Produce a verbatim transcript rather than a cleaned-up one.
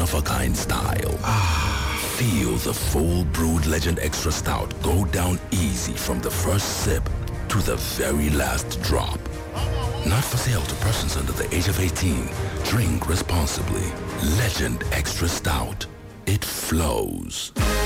one-of-a-kind style. Feel the full brewed Legend Extra Stout go down easy from the first sip to the very last drop. Not for sale to persons under the age of eighteen. Drink responsibly. Legend Extra Stout. It flows.